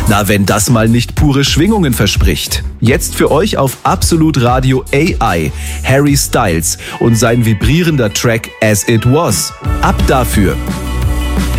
Na, wenn das mal nicht pure Schwingungen verspricht. Jetzt für euch auf Absolut Radio AI, Harry Styles und sein vibrierender Track As It Was. Ab dafür!